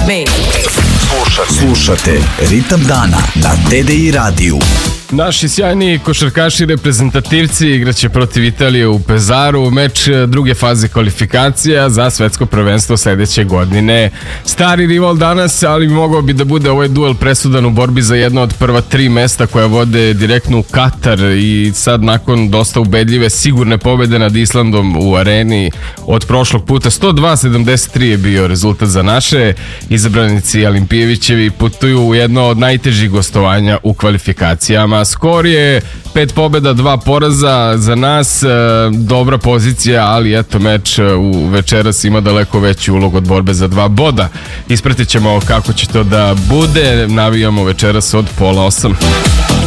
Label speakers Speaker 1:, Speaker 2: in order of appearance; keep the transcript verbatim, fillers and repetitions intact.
Speaker 1: me.
Speaker 2: Slušate. Slušate Ritam dana na T D I radiju.
Speaker 3: Naši sjajni košarkaši reprezentativci igraće protiv Italije u Pezaru, meč druge faze kvalifikacija za svetsko prvenstvo sledeće godine. Stari rival danas, ali mogao bi da bude ovaj duel presudan u borbi za jedno od prva tri mesta koja vode direktno u Katar i sad nakon dosta ubedljive sigurne pobede nad Islandom u areni od prošlog puta sto dva sedamdeset tri je bio rezultat za naše. Izabranici Alimpijevićevi putuju u jedno od najtežih gostovanja u kvalifikacijama. Skor je pet pobjeda, dva poraza za nas, dobra pozicija, ali eto meč u večeras ima daleko veći ulog od borbe za dva boda. Ispratit ćemo kako će to da bude, navijamo večeras od pola osam.